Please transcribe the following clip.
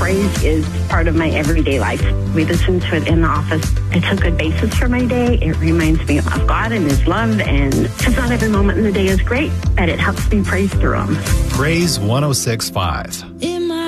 praise is part of my everyday life. We listen to it in the office. It's a good basis for my day. It reminds me of God and His love, and just not every moment in the day is great, but it helps me praise through them. Praise 106.5.